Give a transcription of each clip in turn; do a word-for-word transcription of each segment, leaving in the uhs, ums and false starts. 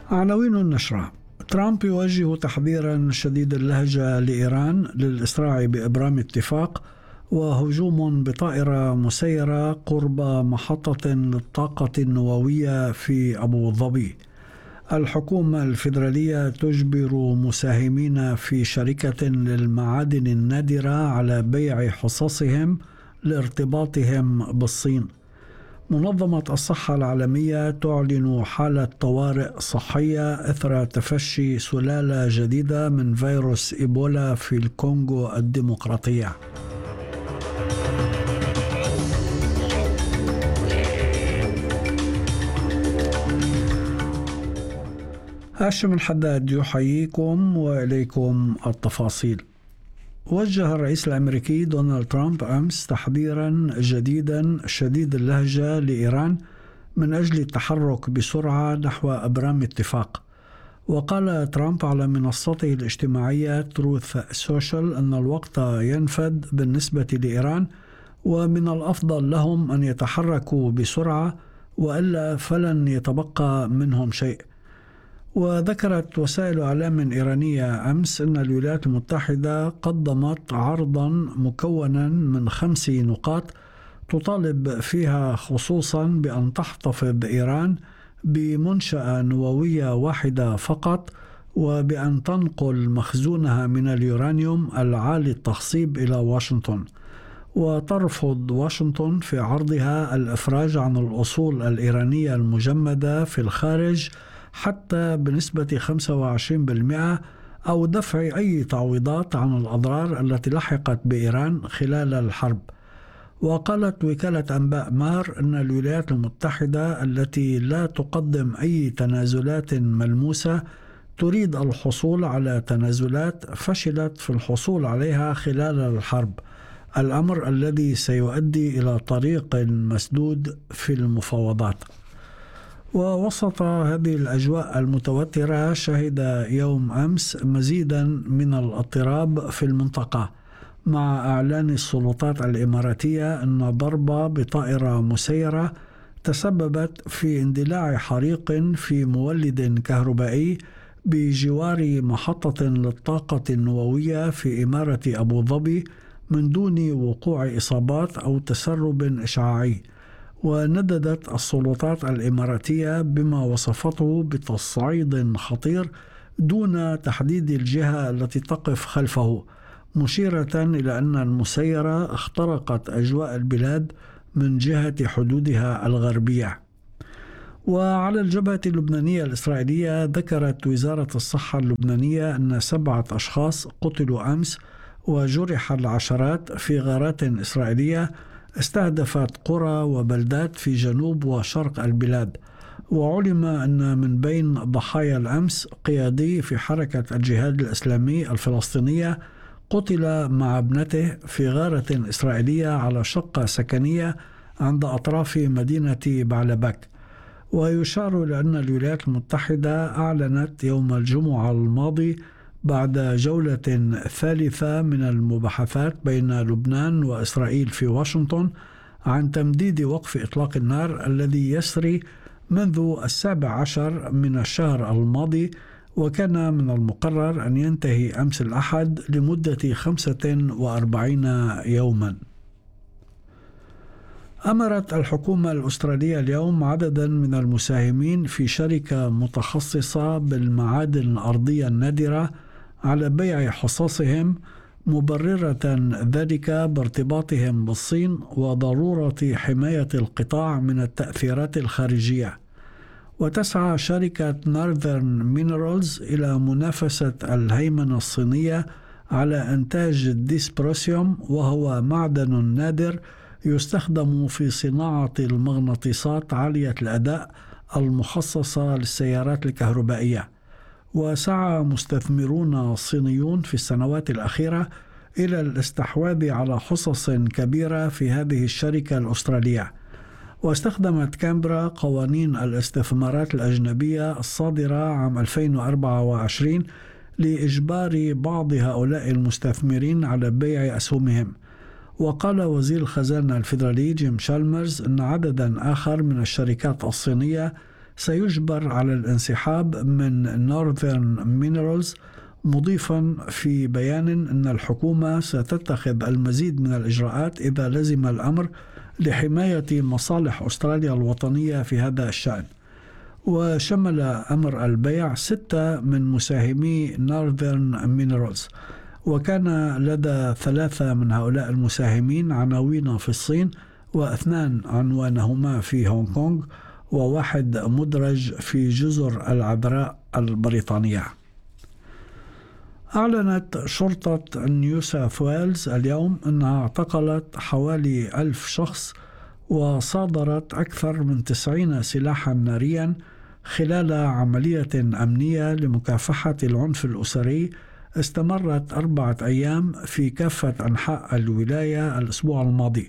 عناوين النشرة: ترامب يوجه تحذيرا شديد اللهجة لإيران للإسراع بإبرام اتفاق، وهجوم بطائرة مسيرة قرب محطة للطاقة النووية في أبو ظبي. الحكومة الفيدرالية تجبر مساهمين في شركة للمعادن النادرة على بيع حصصهم لارتباطهم بالصين. منظمة الصحة العالمية تعلن حالة طوارئ صحية إثر تفشي سلالة جديدة من فيروس إيبولا في الكونغو الديمقراطية. هاشم الحداد يحييكم وإليكم التفاصيل. وجه الرئيس الأمريكي دونالد ترامب أمس تحذيرا جديدا شديد اللهجة لإيران من أجل التحرك بسرعة نحو إبرام اتفاق. وقال ترامب على منصته الاجتماعية تروث سوشيال أن الوقت ينفد بالنسبة لإيران، ومن الأفضل لهم أن يتحركوا بسرعة وإلا فلن يتبقى منهم شيء. وذكرت وسائل إعلام إيرانية أمس أن الولايات المتحدة قدمت عرضا مكونا من خمس نقاط تطالب فيها خصوصا بأن تحتفظ إيران بمنشأة نووية واحدة فقط، وبأن تنقل مخزونها من اليورانيوم العالي التخصيب إلى واشنطن. وترفض واشنطن في عرضها الإفراج عن الأصول الإيرانية المجمدة في الخارج حتى بنسبة خمسة وعشرين بالمئة، أو دفع أي تعويضات عن الأضرار التي لحقت بإيران خلال الحرب. وقالت وكالة أنباء مار أن الولايات المتحدة التي لا تقدم أي تنازلات ملموسة تريد الحصول على تنازلات فشلت في الحصول عليها خلال الحرب، الأمر الذي سيؤدي إلى طريق مسدود في المفاوضات. ووسط هذه الأجواء المتوترة شهد يوم أمس مزيدا من الاضطراب في المنطقة، مع إعلان السلطات الإماراتية أن ضربة بطائرة مسيرة تسببت في اندلاع حريق في مولد كهربائي بجوار محطة للطاقة النووية في إمارة أبو ظبي من دون وقوع إصابات أو تسرب إشعاعي. ونددت السلطات الإماراتية بما وصفته بتصعيد خطير دون تحديد الجهة التي تقف خلفه، مشيرة إلى أن المسيرة اخترقت أجواء البلاد من جهة حدودها الغربية. وعلى الجبهة اللبنانية الإسرائيلية ذكرت وزارة الصحة اللبنانية أن سبعة أشخاص قتلوا أمس وجرح العشرات في غارات إسرائيلية استهدفت قرى وبلدات في جنوب وشرق البلاد. وعلم أن من بين ضحايا الأمس قيادي في حركة الجهاد الإسلامي الفلسطينية قتل مع ابنته في غارة إسرائيلية على شقة سكنية عند أطراف مدينة بعلبك. ويشار لأن الولايات المتحدة أعلنت يوم الجمعة الماضي بعد جولة ثالثة من المباحثات بين لبنان وإسرائيل في واشنطن عن تمديد وقف إطلاق النار الذي يسري منذ السابع عشر من الشهر الماضي، وكان من المقرر أن ينتهي أمس الأحد لمدة خمسة وأربعين يوما. أمرت الحكومة الأسترالية اليوم عددا من المساهمين في شركة متخصصة بالمعادن الأرضية النادرة على بيع حصصهم، مبررة ذلك بارتباطهم بالصين وضرورة حماية القطاع من التأثيرات الخارجية. وتسعى شركة نورثرن مينرالز إلى منافسة الهيمنة الصينية على إنتاج الديسبروسيوم، وهو معدن نادر يستخدم في صناعة المغناطيسات عالية الأداء المخصصة للسيارات الكهربائية. وسعى مستثمرون صينيون في السنوات الأخيرة إلى الاستحواذ على حصص كبيرة في هذه الشركة الأسترالية. واستخدمت كامبرا قوانين الاستثمارات الأجنبية الصادرة عام ألفين وأربعة وعشرين لإجبار بعض هؤلاء المستثمرين على بيع أسهمهم. وقال وزير الخزانة الفيدرالي جيم شالمرز أن عددا آخر من الشركات الصينية سيجبر على الانسحاب من نورثرن مينرالز، مضيفا في بيان أن الحكومة ستتخذ المزيد من الإجراءات إذا لزم الأمر لحماية مصالح أستراليا الوطنية في هذا الشأن. وشمل أمر البيع ستة من مساهمي نورثرن مينرالز، وكان لدى ثلاثة من هؤلاء المساهمين عناوين في الصين، واثنان عنوانهما في هونغ كونغ، وواحد مدرج في جزر العذراء البريطانية. أعلنت شرطة نيو ساوث ويلز اليوم أنها اعتقلت حوالي ألف شخص وصادرت أكثر من تسعين سلاحا ناريا خلال عملية أمنية لمكافحة العنف الأسري استمرت أربعة أيام في كافة أنحاء الولاية الأسبوع الماضي.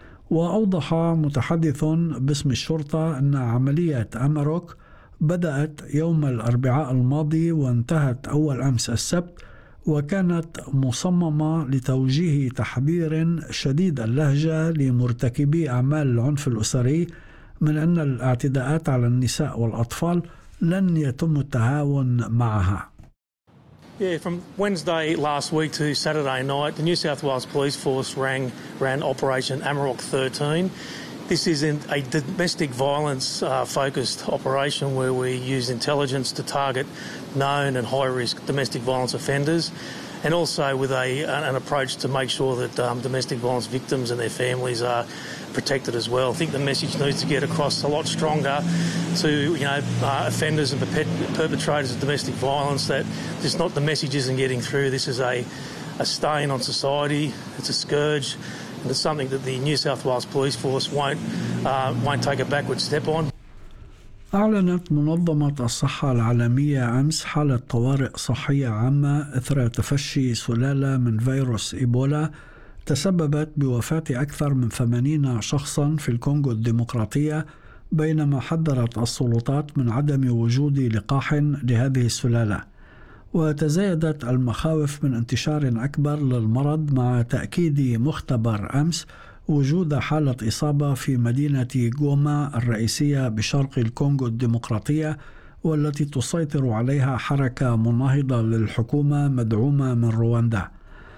وأوضح متحدث باسم الشرطة أن عملية أماروك بدأت يوم الأربعاء الماضي وانتهت أول أمس السبت، وكانت مصممة لتوجيه تحذير شديد اللهجة لمرتكبي أعمال العنف الأسري من أن الاعتداءات على النساء والأطفال لن يتم التهاون معها. Yeah, from Wednesday last week to Saturday night, the New South Wales Police Force ran, ran Operation Amarok thirteen. This is in a domestic violence uh, focused operation where we use intelligence to target known and high-risk domestic violence offenders, and also with a, an approach to make sure that um, domestic violence victims and their families are protected as well. I think the message needs to get across a lot stronger to you know uh, offenders and perpetrators of domestic violence that just not the message isn't getting through. This is a, a stain on society. It's a scourge, and it's something that the New South Wales Police Force won't uh, won't take a backward step on. أعلنت منظمة الصحة العالمية أمس حالة طوارئ صحية عامة إثر تفشي سلالة من فيروس إيبولا تسببت بوفاة أكثر من ثمانين شخصا في الكونغو الديمقراطية، بينما حذرت السلطات من عدم وجود لقاح لهذه السلالة. وتزايدت المخاوف من انتشار أكبر للمرض مع تأكيد مختبر أمس وجود حالة إصابة في مدينة غوما الرئيسية بشرق الكونغو الديمقراطية، والتي تسيطر عليها حركة مناهضة للحكومة مدعومة من رواندا.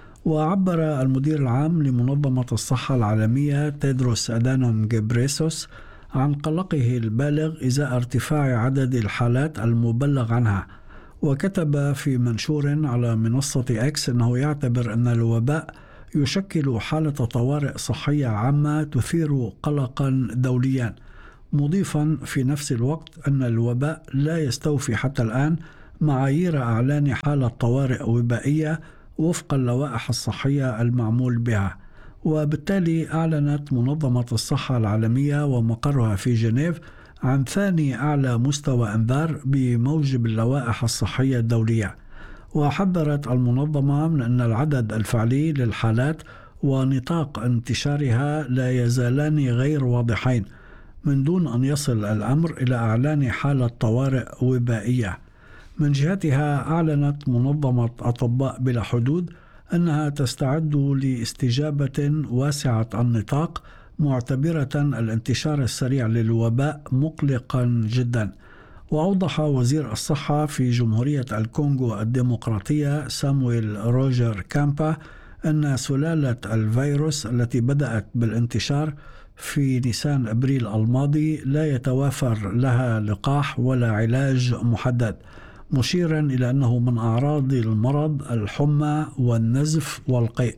وعبر المدير العام لمنظمة الصحة العالمية تيدروس أدانوم غيبريسوس عن قلقه البالغ إزاء ارتفاع عدد الحالات المبلغ عنها، وكتب في منشور على منصة إكس أنه يعتبر أن الوباء يشكل حالة طوارئ صحية عامة تثير قلقا دوليا، مضيفا في نفس الوقت أن الوباء لا يستوفي حتى الآن معايير إعلان حالة طوارئ وبائية وفق اللوائح الصحية المعمول بها. وبالتالي أعلنت منظمة الصحة العالمية ومقرها في جنيف عن ثاني أعلى مستوى إنذار بموجب اللوائح الصحية الدولية. وحذرت المنظمة من أن العدد الفعلي للحالات ونطاق انتشارها لا يزالان غير واضحين من دون أن يصل الأمر إلى إعلان حالة طوارئ وبائية. من جهتها أعلنت منظمة أطباء بلا حدود أنها تستعد لاستجابة واسعة النطاق، معتبرة الانتشار السريع للوباء مقلقا جدا. وأوضح وزير الصحة في جمهورية الكونغو الديمقراطية سامويل روجر كامبا أن سلالة الفيروس التي بدأت بالانتشار في نيسان أبريل الماضي لا يتوافر لها لقاح ولا علاج محدد، مشيرا إلى أنه من أعراض المرض الحمى والنزف والقيء.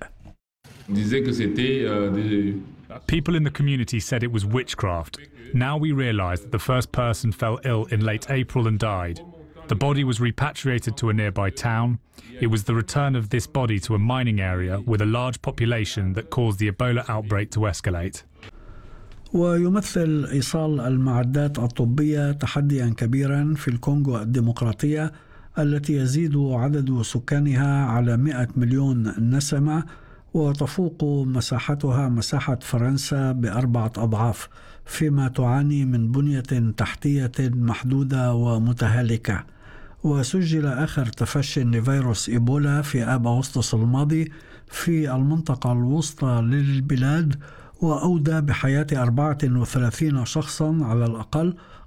People in the community said it was witchcraft. Now we realise that the first person fell ill in late April and died. The body was repatriated to a nearby town. It was the return of this body to a mining area with a large population that caused the Ebola outbreak to escalate. ويمثل إيصال المعدات الطبية تحديا كبيرا في الكونغو الديمقراطية التي يزيد عدد سكانها على مئة مليون نسمة، وتفوق مساحتها مساحة فرنسا بأربعة أضعاف، فيما تعاني من بنية تحتية محدودة ومتهالكة. وسجل آخر تفشٍ لفيروس إيبولا في آب أغسطس الماضي في المنطقة الوسطى للبلاد، وأودى بحياة أربعة وثلاثين شخصا على الأقل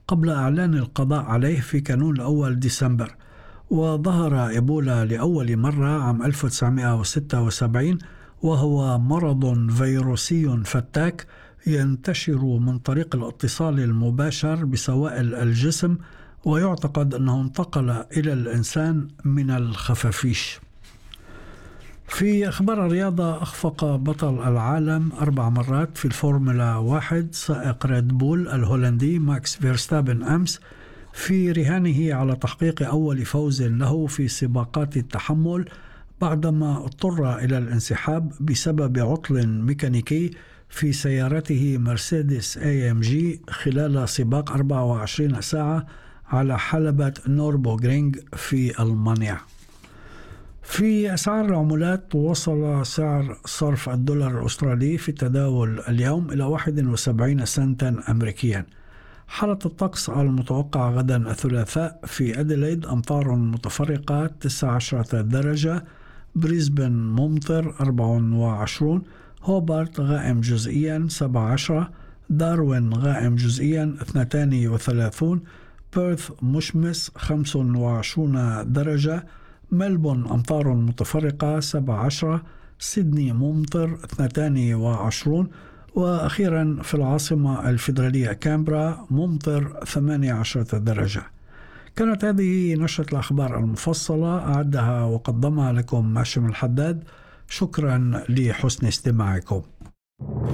قبل إعلان القضاء عليه في كانون الأول ديسمبر. وظهر إيبولا لأول مرة عام ألف وتسعمائة وستة وسبعين، وهو مرض فيروسي فتاك ينتشر من طريق الاتصال المباشر بسوائل الجسم، ويعتقد أنه انتقل إلى الإنسان من الخفافيش. في أخبار الرياضة، أخفق بطل العالم أربع مرات في الفورمولا واحد سائق ريد بول الهولندي ماكس فيرستابن أمس في رهانه على تحقيق أول فوز له في سباقات التحمل، بعدما اضطر إلى الانسحاب بسبب عطل ميكانيكي في سيارته مرسيدس اي ام جي خلال سباق أربع وعشرين ساعة على حلبة نوربوغرينغ في ألمانيا. في أسعار العملات، وصل سعر صرف الدولار الأسترالي في التداول اليوم إلى واحد وسبعين سنتا أمريكيا. حالة الطقس المتوقع غدا الثلاثاء: في أديلايد أمطار متفرقة تسعة عشر درجة، بريسبن ممطر أربعة وعشرين، هوبارت غائم جزئيا سبعة عشر، داروين غائم جزئيا اثنتان وثلاثون، بيرث مشمس خمسة وعشرين درجة، ملبون أمطار متفرقة سبعة عشر، سيدني ممطر اثنتان وعشرين، وأخيرا في العاصمة الفيدرالية كامبرا ممطر ثمانية عشر درجة. كانت هذه نشرة الأخبار المفصلة، أعدها وقدمها لكم هاشم الحداد. شكرا لحسن استماعكم.